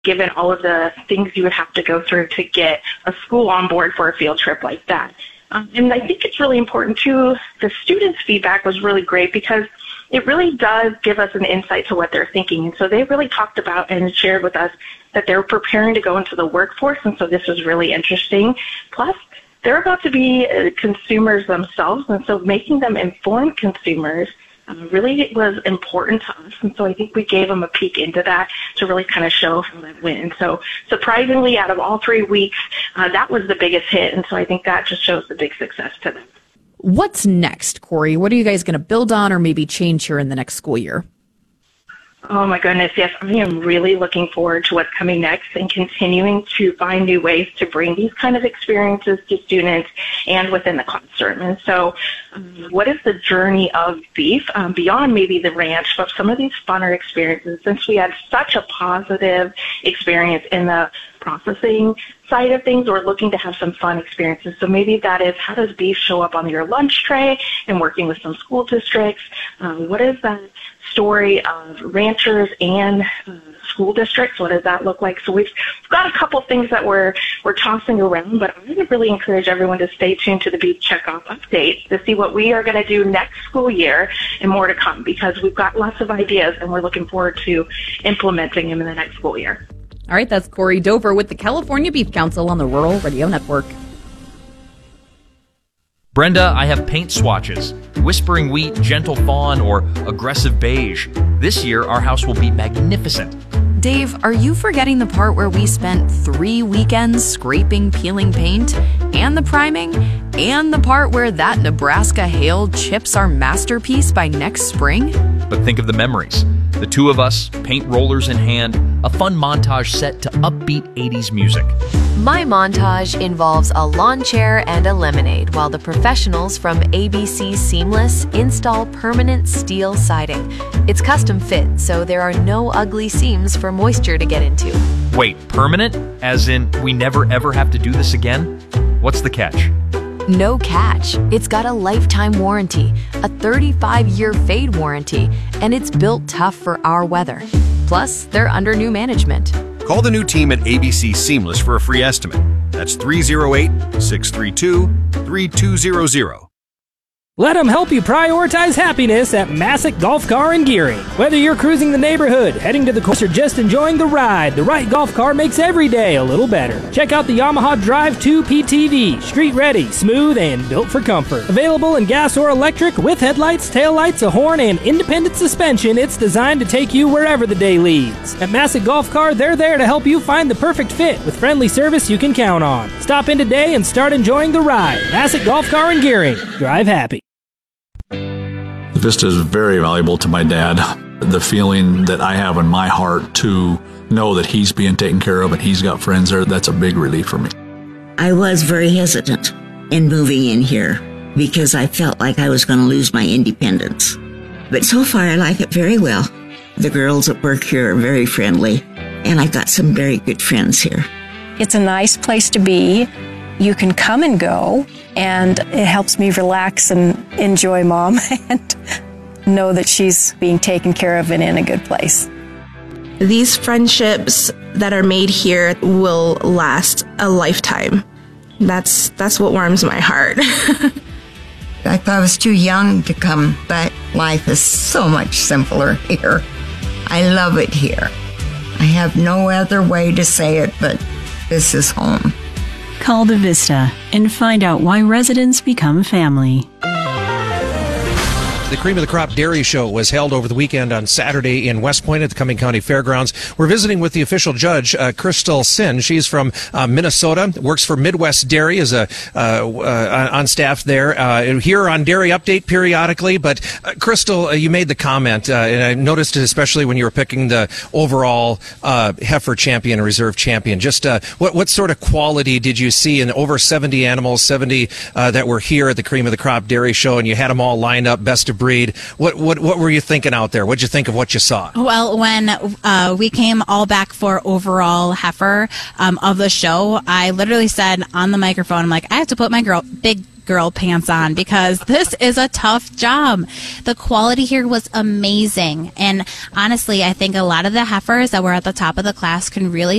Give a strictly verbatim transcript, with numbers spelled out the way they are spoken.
given all of the things you would have to go through to get a school on board for a field trip like that. Um, and I think it's really important, too. The students' feedback was really great because it really does give us an insight to what they're thinking. And so they really talked about and shared with us that they're preparing to go into the workforce, and so this was really interesting. Plus, they're about to be uh, consumers themselves, and so making them informed consumers uh, really was important to us. And so I think we gave them a peek into that to really kind of show how that went. And so surprisingly, out of all three weeks, uh, that was the biggest hit, and so I think that just shows the big success to them. What's next, Corey? What are you guys going to build on or maybe change here in the next school year? Oh, my goodness, yes. I am really looking forward to what's coming next and continuing to find new ways to bring these kind of experiences to students and within the classroom. And so um, what is the journey of beef um, beyond maybe the ranch, but some of these funner experiences, since we had such a positive experience in the processing side of things, we're looking to have some fun experiences. So maybe that is, how does beef show up on your lunch tray and working with some school districts? Um, what is that story of ranchers and uh, school districts? What does that look like? So we've got a couple things that we're we're tossing around, but I would really encourage everyone to stay tuned to the Beef Checkoff updates to see what we are going to do next school year and more to come, because we've got lots of ideas and we're looking forward to implementing them in the next school year. All right, that's Corey Dover with the California Beef Council on the Rural Radio Network. Brenda, I have paint swatches. Whispering Wheat, Gentle Fawn, or Aggressive Beige. This year, our house will be magnificent. Dave, are you forgetting the part where we spent three weekends scraping, peeling paint, and the priming, and the part where that Nebraska hail chips our masterpiece by next spring? But think of the memories. The two of us, paint rollers in hand, a fun montage set to upbeat eighties music. My montage involves a lawn chair and a lemonade while the professionals from A B C Seamless install permanent steel siding. It's custom fit, so there are no ugly seams for moisture to get into. Wait, permanent? As in, we never ever have to do this again? What's the catch? No catch. It's got a lifetime warranty, a thirty-five year fade warranty, and it's built tough for our weather. Plus, they're under new management. Call the new team at A B C Seamless for a free estimate. That's three oh eight, six three two, three two zero zero. Let them help you prioritize happiness at Massick Golf Car and Gearing. Whether you're cruising the neighborhood, heading to the course, or just enjoying the ride, the right golf car makes every day a little better. Check out the Yamaha Drive two P T V. Street ready, smooth, and built for comfort. Available in gas or electric with headlights, taillights, a horn, and independent suspension, it's designed to take you wherever the day leads. At Massick Golf Car, they're there to help you find the perfect fit with friendly service you can count on. Stop in today and start enjoying the ride. Massick Golf Car and Gearing. Drive happy. Vista is very valuable to my dad. The feeling that I have in my heart to know that he's being taken care of and he's got friends there, that's a big relief for me. I was very hesitant in moving in here because I felt like I was going to lose my independence. But so far, I like it very well. The girls at work here are very friendly, and I've got some very good friends here. It's a nice place to be. You can come and go, and it helps me relax and enjoy Mom and know that she's being taken care of and in a good place. These friendships that are made here will last a lifetime. That's that's what warms my heart. I thought I was too young to come, but life is so much simpler here. I love it here. I have no other way to say it, but this is home. Call the Vista and find out why residents become family. The Cream of the Crop Dairy Show was held over the weekend on Saturday in West Point at the Cumming County Fairgrounds. We're visiting with the official judge, uh, Crystal Sin. She's from uh, Minnesota, works for Midwest Dairy as a uh, uh, on staff there. Uh, here on Dairy Update periodically. But uh, Crystal, uh, you made the comment, uh, and I noticed it especially when you were picking the overall uh, heifer champion, reserve champion. Just uh, what what sort of quality did you see in over seventy animals, seventy uh, that were here at the Cream of the Crop Dairy Show, and you had them all lined up, best of breed. What what what were you thinking out there? What did you think of what you saw? Well, when uh, we came all back for overall heifer um, of the show, I literally said on the microphone, I'm like, I have to put my girl big girl pants on because this is a tough job. The quality here was amazing. And honestly, I think a lot of the heifers that were at the top of the class can really